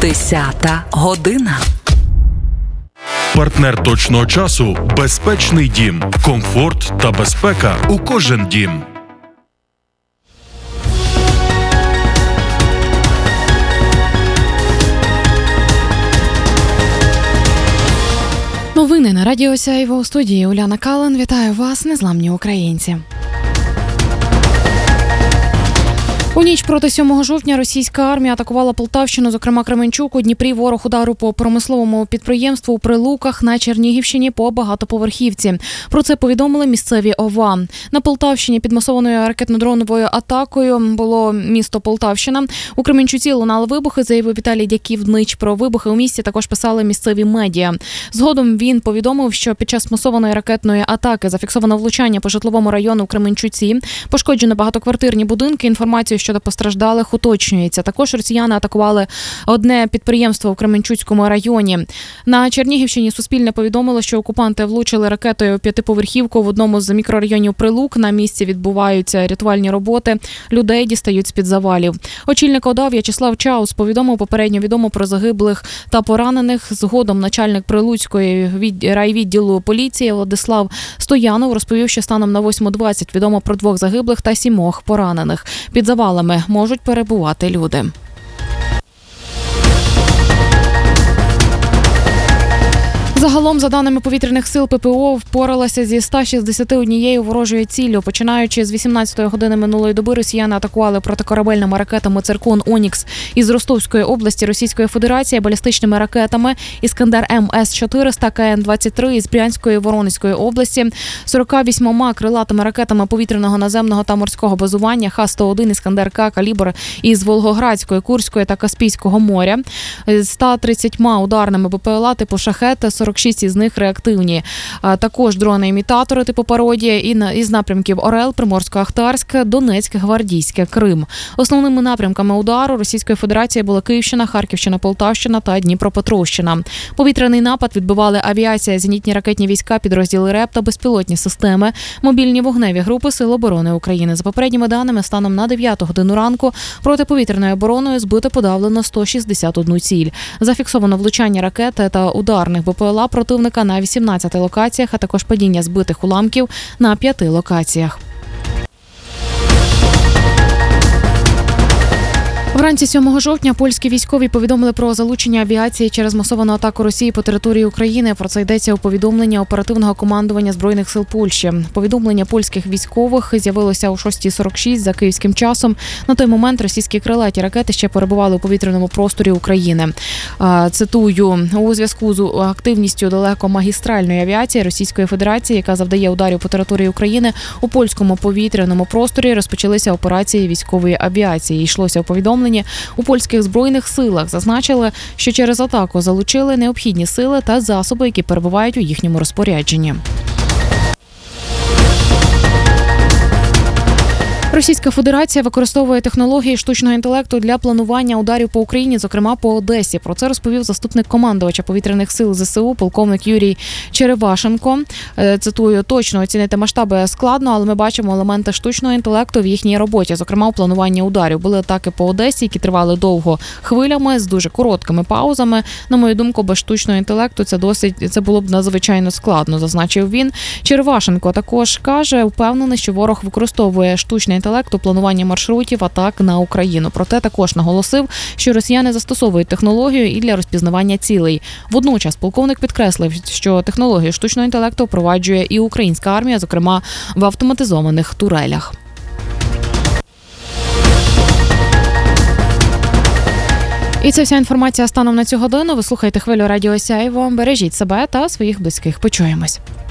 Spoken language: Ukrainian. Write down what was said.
10-та година. Партнер точного часу – безпечний дім. Комфорт та безпека у кожен дім. Новини на Радіо Сяйво, у студії Уляна Кален. Вітаю вас, незламні українці. У ніч проти 7 жовтня російська армія атакувала Полтавщину, зокрема Кременчук. У Дніпрі ворог ударив по промисловому підприємству у Прилуках, на Чернігівщині по багатоповерхівці. Про це повідомили місцеві ОВА. На Полтавщині під масованою ракетно-дроновою атакою було місто Полтавщина. У Кременчуці лунали вибухи, заявив Віталій Дяків-Днич. Про вибухи у місті також писали місцеві медіа. Згодом він повідомив, що під час масованої ракетної атаки зафіксовано влучання по житловому району у Кременчуці. Пошкоджено багатоквартирні будинки. Інформацію щодо постраждалих уточнюється. Також росіяни атакували одне підприємство у Кременчуцькому районі. На Чернігівщині Суспільне повідомило, що окупанти влучили ракетою у п'ятиповерхівку в одному з мікрорайонів Прилук. На місці відбуваються рятувальні роботи. Людей дістають з-під завалів. Очільник ОДА В'ячеслав Чаус повідомив, попередньо відомо про загиблих та поранених. Згодом начальник Прилуцької райвідділу поліції Владислав Стоянов розповів, що станом на 8:20 відомо про 2 загиблих та 7 поранених. Під завалами можуть перебувати люди. Загалом, за даними повітряних сил, ППО впоралася зі 161 ворожою ціллю. Починаючи з 18-ї години минулої доби, росіяни атакували протикорабельними ракетами «Циркон», «Онікс» із Ростовської області Російської Федерації, балістичними ракетами «Іскандер МС-400», КН-23 із Брянської, Воронезької області, 48 крилатими ракетами повітряного, наземного та морського базування Х-101, «Іскандер-К» калібр із Волгоградської, Курської та Каспійського моря, 130 ударними БПЛА типу «Шахет», 46 із них реактивні. Також дрони-імітатори типу «Пародія» із напрямків Орел, Приморсько-Ахтарськ, Донецьк, Гвардійське, Крим. Основними напрямками удару Російської Федерації були Київщина, Харківщина, Полтавщина та Дніпропетровщина. Повітряний напад відбивали авіація, зенітні ракетні війська, підрозділи РЕП та безпілотні системи, мобільні вогневі групи Сил оборони України. За попередніми даними, станом на 9 годину ранку протиповітряною обороною збито подавлено 161 ціль. Зафіксовано влучання ракет та ударних БПЛА противника на 18 локаціях, а також падіння збитих уламків на 5 локаціях. Вранці 7 жовтня польські військові повідомили про залучення авіації через масовану атаку Росії по території України. Про це йдеться у повідомленні оперативного командування Збройних сил Польщі. Повідомлення польських військових з'явилося о 6:46 за київським часом. На той момент російські крилаті ракети ще перебували у повітряному просторі України. Цитую, у зв'язку з активністю далекомагістральної авіації Російської Федерації, яка завдає ударів по території України, у польському повітряному просторі розпочалися операції військової авіації. Йшлося у повідомленні. У польських збройних силах зазначили, що через атаку залучили необхідні сили та засоби, які перебувають у їхньому розпорядженні. Російська Федерація використовує технології штучного інтелекту для планування ударів по Україні, зокрема по Одесі. Про це розповів заступник командувача повітряних сил ЗСУ, полковник Юрій Черевашенко. Цитую, точно оцінити масштаби складно, але ми бачимо елементи штучного інтелекту в їхній роботі, зокрема у плануванні ударів. Були атаки по Одесі, які тривали довго хвилями, з дуже короткими паузами. На мою думку, без штучного інтелекту це було б надзвичайно складно, зазначив він. Черевашенко також каже, впевнений, що ворог використовує штучний інтелект у плануванні маршрутів атак на Україну. Проте також наголосив, що росіяни застосовують технологію і для розпізнавання цілей. Водночас полковник підкреслив, що технологію штучного інтелекту впроваджує і українська армія, зокрема в автоматизованих турелях. І це вся інформація станом на цю годину. Ви слухаєте хвилю Радіо Сяйво. Бережіть себе та своїх близьких. Почуємось.